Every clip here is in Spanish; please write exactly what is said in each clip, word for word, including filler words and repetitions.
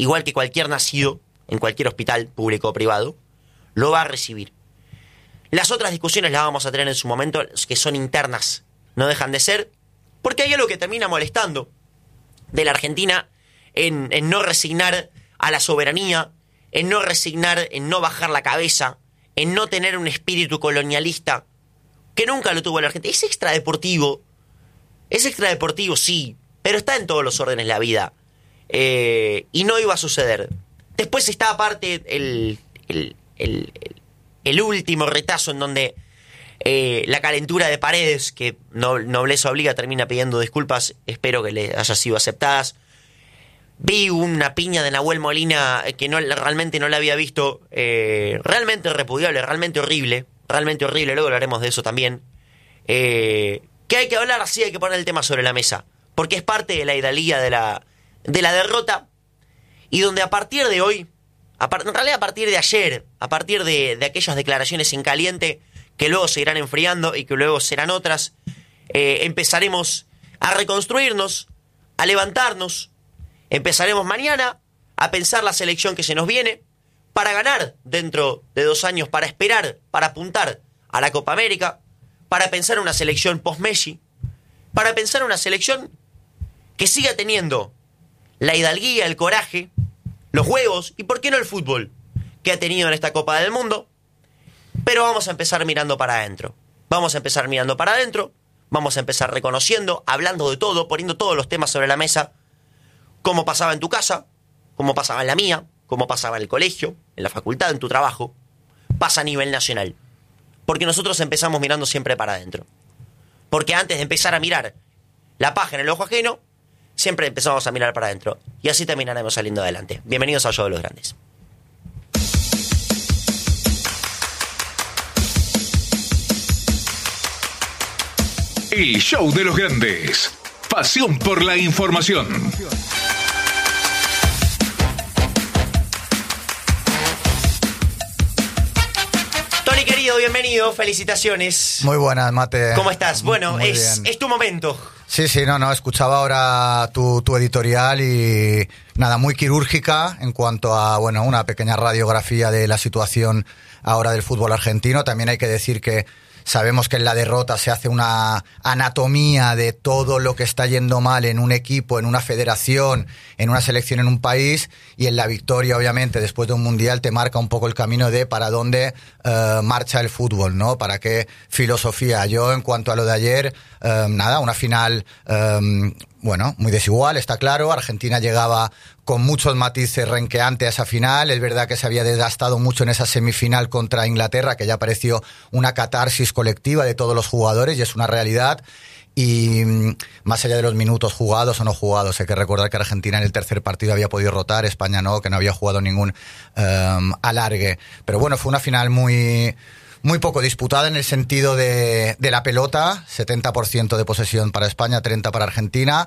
igual que cualquier nacido en cualquier hospital público o privado, lo va a recibir. Las otras discusiones las vamos a tener en su momento, que son internas, no dejan de ser, porque hay algo que termina molestando de la Argentina en, en no resignar a la soberanía, en no resignar, en no bajar la cabeza, en no tener un espíritu colonialista, que nunca lo tuvo la Argentina. Es extradeportivo, es extradeportivo, sí, pero está en todos los órdenes de la vida. Eh, y no iba a suceder. Después está aparte el, el, el, el, el último retazo en donde eh, la calentura de Paredes, que no, nobleza obliga, termina pidiendo disculpas, espero que le haya sido aceptadas. Vi una piña de Nahuel Molina que no, realmente no la había visto, eh, realmente repudiable, realmente horrible, realmente horrible, luego hablaremos de eso también. Eh, que hay que hablar así, hay que poner el tema sobre la mesa, porque es parte de la hidalguía de la, de la derrota, y donde a partir de hoy, a par, en realidad a partir de ayer, a partir de, de aquellas declaraciones en caliente, que luego se irán enfriando y que luego serán otras, eh, empezaremos a reconstruirnos, a levantarnos. Empezaremos mañana a pensar la selección que se nos viene para ganar dentro de dos años, para esperar, para apuntar a la Copa América, para pensar una selección post-Messi, para pensar una selección que siga teniendo la hidalguía, el coraje, los huevos y, ¿por qué no, el fútbol que ha tenido en esta Copa del Mundo? Pero vamos a empezar mirando para adentro. Vamos a empezar mirando para adentro, vamos a empezar reconociendo, hablando de todo, poniendo todos los temas sobre la mesa, como pasaba en tu casa, como pasaba en la mía, como pasaba en el colegio, en la facultad, en tu trabajo, pasa a nivel nacional. Porque nosotros empezamos mirando siempre para adentro. Porque antes de empezar a mirar la paja en el ojo ajeno, siempre empezamos a mirar para adentro. Y así terminaremos saliendo adelante. Bienvenidos al Show de los Grandes. El Show de los Grandes. Pasión por la información. Tony querido, bienvenido, felicitaciones. Muy buenas, Mate. ¿Cómo estás? Bueno, es, es tu momento. Sí, sí, no, no, escuchaba ahora tu, tu editorial y nada, muy quirúrgica en cuanto a, bueno, una pequeña radiografía de la situación ahora del fútbol argentino. También hay que decir que sabemos que en la derrota se hace una anatomía de todo lo que está yendo mal en un equipo, en una federación, en una selección, en un país, y en la victoria, obviamente, después de un mundial, te marca un poco el camino de para dónde uh, marcha el fútbol, ¿no? Para qué filosofía. Yo, en cuanto a lo de ayer, uh, nada, una final, um, bueno, muy desigual, está claro. Argentina llegaba con muchos matices renqueante a esa final. Es verdad que se había desgastado mucho en esa semifinal contra Inglaterra, que ya pareció una catarsis colectiva de todos los jugadores, y es una realidad. Y más allá de los minutos jugados o no jugados, hay que recordar que Argentina en el tercer partido había podido rotar, España no, que no había jugado ningún um, alargue. Pero bueno, fue una final muy... muy poco disputada en el sentido de, de la pelota, setenta por ciento de posesión para España, treinta por ciento para Argentina.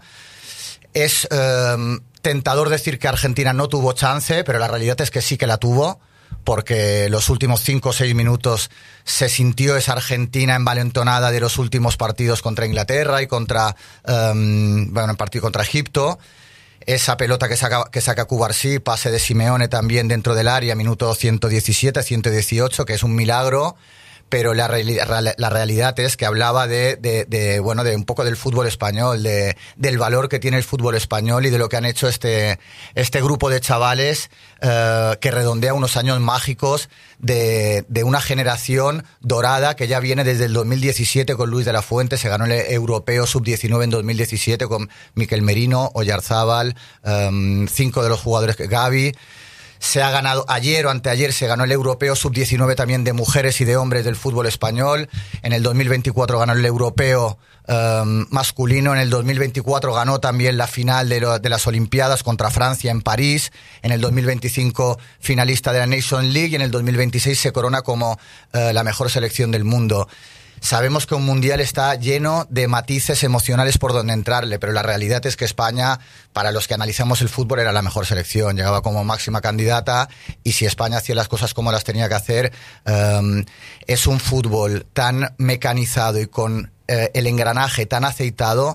Es eh, tentador decir que Argentina no tuvo chance, pero la realidad es que sí que la tuvo, porque los últimos cinco o seis minutos se sintió esa Argentina envalentonada de los últimos partidos contra Inglaterra y contra, eh, bueno, el partido contra Egipto. Esa pelota que saca, que saca Cubarsí, pase de Simeone también dentro del área, minuto ciento diecisiete, ciento dieciocho, que es un milagro, pero la, reali- la realidad es que hablaba de, de, de, bueno, de un poco del fútbol español, de, del valor que tiene el fútbol español y de lo que han hecho este, este grupo de chavales eh, que redondea unos años mágicos de, de una generación dorada que ya viene desde el dos mil diecisiete con Luis de la Fuente. Se ganó el Europeo sub diecinueve en dos mil diecisiete con Miquel Merino, Oyarzábal, um, cinco de los jugadores que Gavi. Se ha ganado, ayer o anteayer se ganó el Europeo sub diecinueve también de mujeres y de hombres del fútbol español. En el dos mil veinticuatro ganó el Europeo um, masculino. En el dos mil veinticuatro ganó también la final de, lo, de las Olimpiadas contra Francia en París. En el dos mil veinticinco finalista de la Nations League. Y en el dos mil veintiséis se corona como uh, la mejor selección del mundo. Sabemos que un mundial está lleno de matices emocionales por donde entrarle, pero la realidad es que España, para los que analizamos el fútbol, era la mejor selección, llegaba como máxima candidata, y si España hacía las cosas como las tenía que hacer, um, es un fútbol tan mecanizado y con uh, el engranaje tan aceitado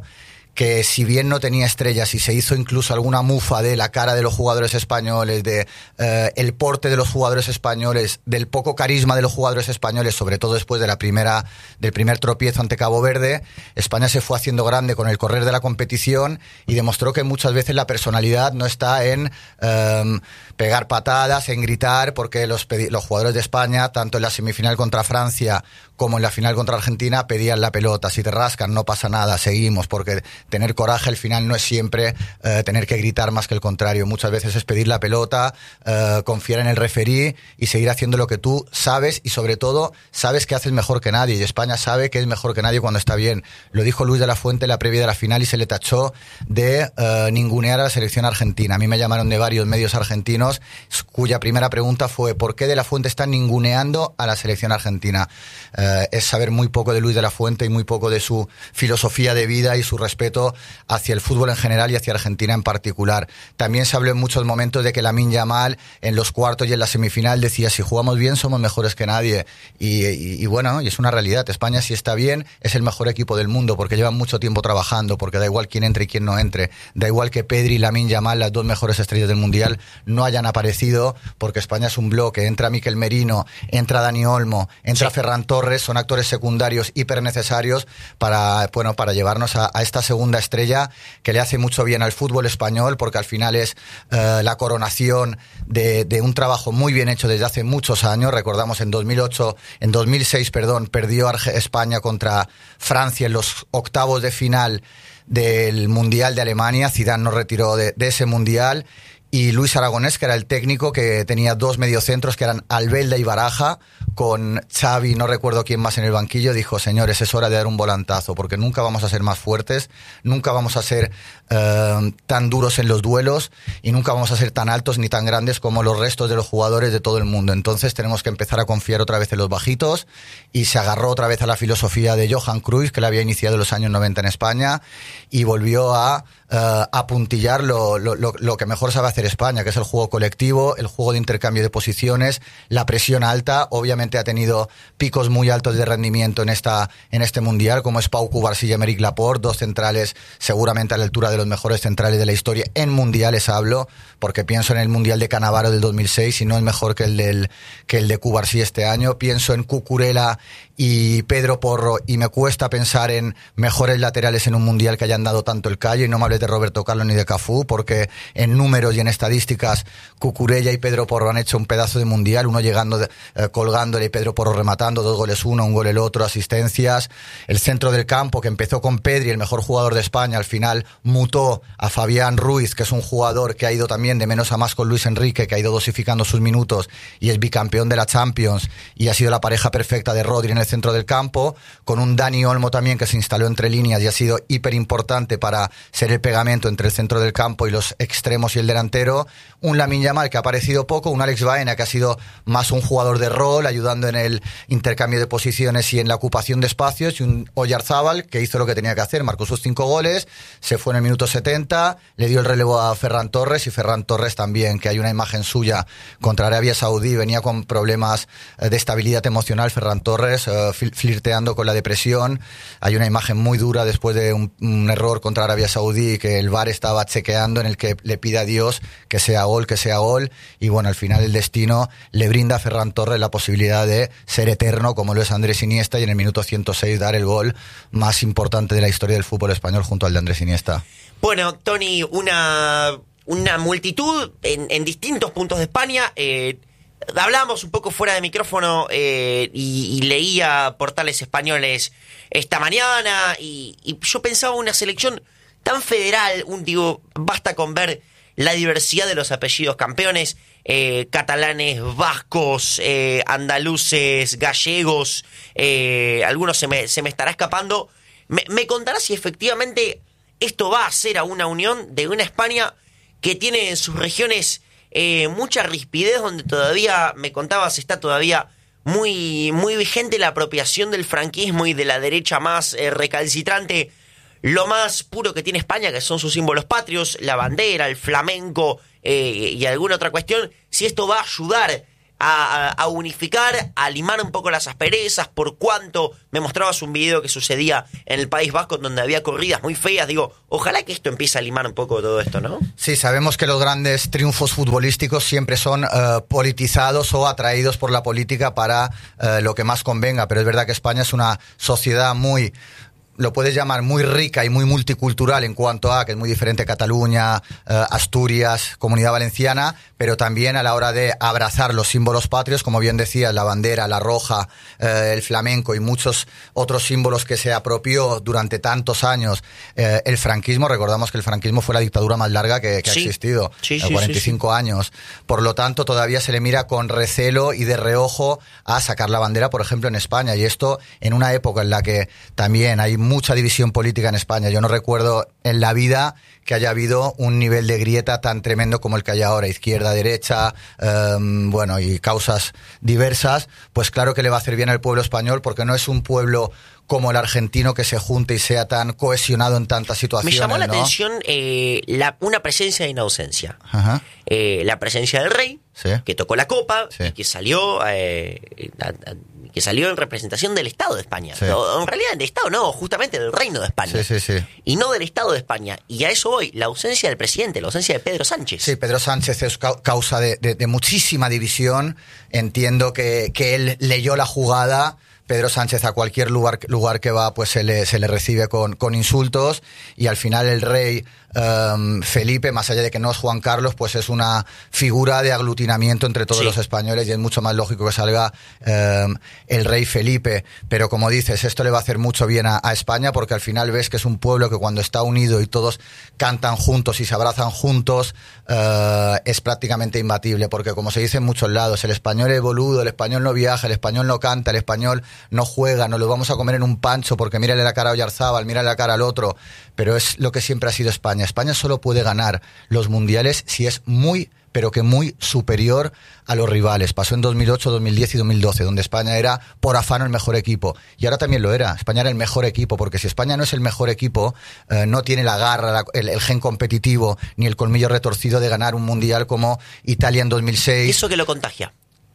que si bien no tenía estrellas y se hizo incluso alguna mufa de la cara de los jugadores españoles, de eh, el porte de los jugadores españoles, del poco carisma de los jugadores españoles, sobre todo después de la primera, del primer tropiezo ante Cabo Verde, España se fue haciendo grande con el correr de la competición y demostró que muchas veces la personalidad no está en eh, pegar patadas, en gritar, porque los, los jugadores de España, tanto en la semifinal contra Francia como en la final contra Argentina, pedían la pelota. Si te rascan, no pasa nada, seguimos, porque tener coraje al final no es siempre eh, tener que gritar más que el contrario. Muchas veces es pedir la pelota, eh, confiar en el referí y seguir haciendo lo que tú sabes y sobre todo sabes que haces mejor que nadie. Y España sabe que es mejor que nadie cuando está bien. Lo dijo Luis de la Fuente en la previa de la final y se le tachó de eh, ningunear a la selección argentina. A mí me llamaron de varios medios argentinos cuya primera pregunta fue ¿por qué de la Fuente está ninguneando a la selección argentina? Eh, es saber muy poco de Luis de la Fuente y muy poco de su filosofía de vida y su respeto hacia el fútbol en general y hacia Argentina en particular. También se habló en muchos momentos de que Lamine Yamal en los cuartos y en la semifinal decía si jugamos bien somos mejores que nadie y, y, y bueno, y es una realidad. España si está bien es el mejor equipo del mundo porque llevan mucho tiempo trabajando, porque da igual quién entre y quién no entre, da igual que Pedri y Lamine Yamal, las dos mejores estrellas del mundial, no hayan aparecido porque España es un bloque, entra Mikel Merino, entra Dani Olmo, entra sí. Ferran Torres, son actores secundarios hiper necesarios para, bueno, para llevarnos a, a esta segunda estrella que le hace mucho bien al fútbol español porque al final es eh, la coronación de, de un trabajo muy bien hecho desde hace muchos años. Recordamos en dos mil ocho, en dos mil seis, perdón, perdió Arge- España contra Francia en los octavos de final del Mundial de Alemania. Zidane nos retiró de, de ese Mundial. Y Luis Aragonés, que era el técnico, que tenía dos mediocentros, que eran Albelda y Baraja, con Xavi, no recuerdo quién más en el banquillo, dijo, señores, es hora de dar un volantazo, porque nunca vamos a ser más fuertes, nunca vamos a ser eh, tan duros en los duelos, y nunca vamos a ser tan altos ni tan grandes como los restos de los jugadores de todo el mundo. Entonces tenemos que empezar a confiar otra vez en los bajitos, y se agarró otra vez a la filosofía de Johan Cruyff, que la había iniciado en los años noventa en España, y volvió a eh, apuntillar lo, lo, lo, lo que mejor sabe hacer España, que es el juego colectivo, el juego de intercambio de posiciones, la presión alta. Obviamente ha tenido picos muy altos de rendimiento en esta en este mundial, como es Pau Cubarsí y Aymeric Laporte, dos centrales seguramente a la altura de los mejores centrales de la historia. En mundiales hablo, porque pienso en el mundial de Cannavaro del dos mil seis y no es mejor que el del que el de Cubarsí este año. Pienso en Cucurella y Pedro Porro y me cuesta pensar en mejores laterales en un mundial que hayan dado tanto el callo, y no me hables de Roberto Carlos ni de Cafú, porque en números y en estadísticas Cucurella y Pedro Porro han hecho un pedazo de mundial, uno llegando de, eh, colgándole y Pedro Porro rematando, dos goles uno, un gol el otro, asistencias. El centro del campo, que empezó con Pedri, el mejor jugador de España, al final mutó a Fabián Ruiz, que es un jugador que ha ido también de menos a más con Luis Enrique, que ha ido dosificando sus minutos y es bicampeón de la Champions y ha sido la pareja perfecta de Rodri en el centro del campo, con un Dani Olmo también que se instaló entre líneas y ha sido hiper importante para ser el pegamento entre el centro del campo y los extremos y el delantero. Un Lamine Yamal que ha aparecido poco, un Alex Baena que ha sido más un jugador de rol, ayudando en el intercambio de posiciones y en la ocupación de espacios, y un Oyarzábal que hizo lo que tenía que hacer, marcó sus cinco goles, se fue en el minuto setenta, le dio el relevo a Ferran Torres, y Ferran Torres también, que hay una imagen suya contra Arabia Saudí, venía con problemas de estabilidad emocional Ferran Torres, uh, flirteando con la depresión. Hay una imagen muy dura después de un, un error contra Arabia Saudí que el V A R estaba chequeando, en el que le pide a Dios que sea gol, que sea gol, y bueno, al final el destino le brinda a Ferran Torres la posibilidad de ser eterno como lo es Andrés Iniesta, y en el minuto ciento seis dar el gol más importante de la historia del fútbol español junto al de Andrés Iniesta. Bueno, Tony, una, una multitud en, en distintos puntos de España. Eh, hablábamos un poco fuera de micrófono eh, y, y leía portales españoles esta mañana, y, y yo pensaba una selección tan federal, un digo, basta con ver la diversidad de los apellidos campeones, eh, catalanes, vascos, eh, andaluces, gallegos, eh, algunos se me, se me estará escapando. Me, me contarás si efectivamente esto va a ser a una unión de una España que tiene en sus regiones eh, mucha rispidez, donde todavía, me contabas, está todavía muy, muy vigente la apropiación del franquismo y de la derecha más eh, recalcitrante. Lo más puro que tiene España, que son sus símbolos patrios, la bandera, el flamenco eh, y alguna otra cuestión, si esto va a ayudar a, a unificar, a limar un poco las asperezas. Por cuanto me mostrabas un video que sucedía en el País Vasco donde había corridas muy feas. Digo, ojalá que esto empiece a limar un poco todo esto, ¿no? Sí, sabemos que los grandes triunfos futbolísticos siempre son uh, politizados o atraídos por la política para uh, lo que más convenga, pero es verdad que España es una sociedad muy... lo puedes llamar muy rica y muy multicultural en cuanto a que es muy diferente Cataluña, eh, Asturias, Comunidad Valenciana, pero también a la hora de abrazar los símbolos patrios, como bien decías, la bandera, la roja, eh, el flamenco y muchos otros símbolos que se apropió durante tantos años eh, el franquismo. Recordamos que el franquismo fue la dictadura más larga que, que sí. ha existido, sí, eh, sí, cuarenta y cinco sí, sí. años. Por lo tanto, todavía se le mira con recelo y de reojo a sacar la bandera, por ejemplo, en España. Y esto en una época en la que también hay mucha división política en España. Yo no recuerdo en la vida que haya habido un nivel de grieta tan tremendo como el que hay ahora, izquierda, derecha, eh, bueno, y causas diversas. Pues claro que le va a hacer bien al pueblo español, porque no es un pueblo como el argentino que se junte y sea tan cohesionado en tantas situaciones. Me llamó la ¿no? atención eh, la, una presencia de inausencia. Ajá. Eh, la presencia del rey, Sí. que tocó la copa, Sí. y que salió eh, a- a- que salió en representación del Estado de España. Sí. No, en realidad del Estado no, justamente del Reino de España. Sí, sí, sí. Y no del Estado de España. Y a eso voy, la ausencia del presidente, la ausencia de Pedro Sánchez. Sí, Pedro Sánchez es cau- causa de, de- de muchísima división. Entiendo que, que él leyó la jugada. Pedro Sánchez a cualquier lugar, lugar que va pues se le, se le recibe con, con insultos, y al final el rey um, Felipe, más allá de que no es Juan Carlos, pues es una figura de aglutinamiento entre todos Sí. los españoles, y es mucho más lógico que salga um, el rey Felipe. Pero como dices, esto le va a hacer mucho bien a, a España, porque al final ves que es un pueblo que cuando está unido y todos cantan juntos y se abrazan juntos, uh, es prácticamente imbatible, porque como se dice en muchos lados, el español es boludo, el español no viaja, el español no canta, el español no juega, nos lo vamos a comer en un pancho porque mírale la cara a Oyarzábal, mírale la cara al otro. Pero es lo que siempre ha sido España. España solo puede ganar los mundiales si es muy, pero que muy superior a los rivales. Pasó en dos mil ocho, dos mil diez y dos mil doce, donde España era por afano el mejor equipo. Y ahora también lo era. España era el mejor equipo, porque si España no es el mejor equipo, eh, no tiene la garra, la, el, el gen competitivo, ni el colmillo retorcido de ganar un mundial como Italia en dos mil seis. Eso que lo contagia.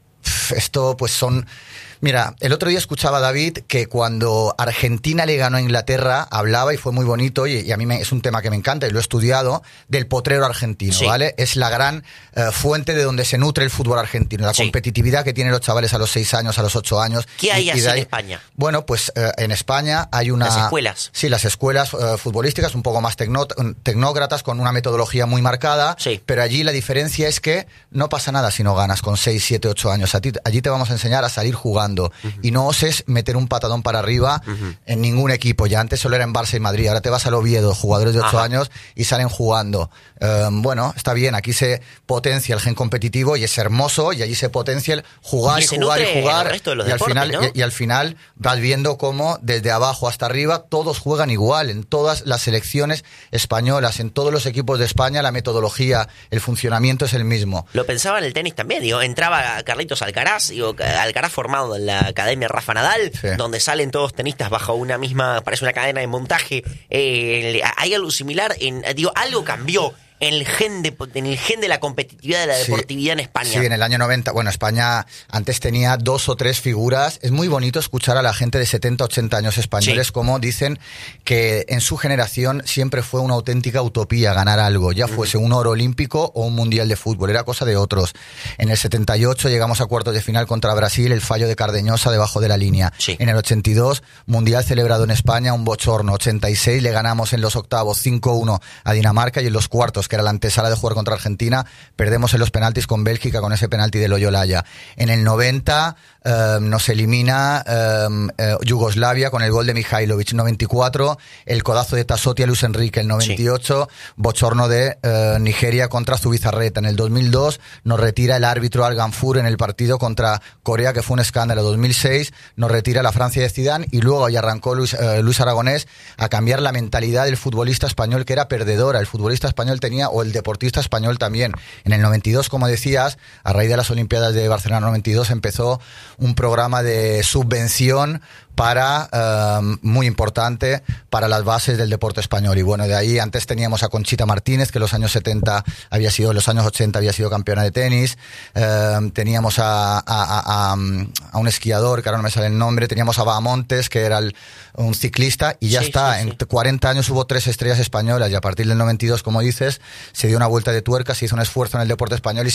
Esto pues son... Mira, el otro día escuchaba a David que cuando Argentina le ganó a Inglaterra, hablaba, y fue muy bonito, y, y a mí me, es un tema que me encanta y lo he estudiado, del potrero argentino, Sí. ¿vale? Es la gran eh, fuente de donde se nutre el fútbol argentino, la Sí. competitividad que tienen los chavales a los seis años, a los ocho años. ¿Qué hay y- y así de en ahí- España? Bueno, pues eh, en España hay una... Las escuelas. Sí, las escuelas eh, futbolísticas un poco más tecno- tecnócratas, con una metodología muy marcada, Sí. pero allí la diferencia es que no pasa nada si no ganas con seis, siete, ocho años. A ti, allí te vamos a enseñar a salir jugando, uh-huh. y no oses meter un patadón para arriba uh-huh. en ningún equipo. Ya antes solo era en Barça y Madrid, ahora te vas al Oviedo, jugadores de ocho años, y salen jugando. Eh, bueno, está bien, aquí se potencia el gen competitivo y es hermoso, y allí se potencia el jugar y, y jugar y jugar, el resto de los y, al deportes, final, ¿no? y, y al final vas viendo cómo desde abajo hasta arriba todos juegan igual, en todas las selecciones españolas, en todos los equipos de España, la metodología, el funcionamiento es el mismo. Lo pensaba en el tenis también, digo, entraba Carlitos Alcaraz, digo, Alcaraz formado en la Academia Rafa Nadal, Sí. donde salen todos tenistas bajo una misma, parece una cadena de montaje. Eh, hay algo similar, en, digo, algo cambió en el gen de, en el gen de la competitividad de la Sí, deportividad en España. Sí, en el año noventa. Bueno, España antes tenía dos o tres figuras. Es muy bonito escuchar a la gente de setenta, ochenta años españoles, sí, como dicen que en su generación siempre fue una auténtica utopía ganar algo, ya fuese un oro olímpico o un mundial de fútbol, era cosa de otros. En el setenta y ocho llegamos a cuartos de final contra Brasil, el fallo de Cardeñosa debajo de la línea. Sí. En el ochenta y dos, mundial celebrado en España, un bochorno. ochenta y seis le ganamos en los octavos cinco uno a Dinamarca, y en los cuartos, que era la antesala de jugar contra Argentina, perdemos en los penaltis con Bélgica con ese penalti de Loyolaya. En el noventa eh, nos elimina eh, eh, Yugoslavia con el gol de Mihailovic. noventa y cuatro, el codazo de Tassotti a Luis Enrique. El noventa y ocho, sí, bochorno de eh, Nigeria contra Zubizarreta. En el dos mil dos nos retira el árbitro Al Ganfour en el partido contra Corea, que fue un escándalo. dos mil seis nos retira la Francia de Zidane, y luego ya arrancó Luis, eh, Luis Aragonés a cambiar la mentalidad del futbolista español, que era perdedora. El futbolista español tenía tenía, o el deportista español también. En el noventa y dos, como decías, a raíz de las Olimpiadas de Barcelona noventa y dos, empezó un programa de subvención para eh, muy importante para las bases del deporte español. Y bueno, de ahí antes teníamos a Conchita Martínez, que en los años setenta había sido, en los años ochenta había sido campeona de tenis. Eh, teníamos a, a, a, a un esquiador, que ahora no me sale el nombre. Teníamos a Bahamontes, que era el, un ciclista, y ya sí, está. Sí, sí. En cuarenta años hubo tres estrellas españolas, y a partir del noventa y dos, como dices, se dio una vuelta de tuerca, se hizo un esfuerzo en el deporte español y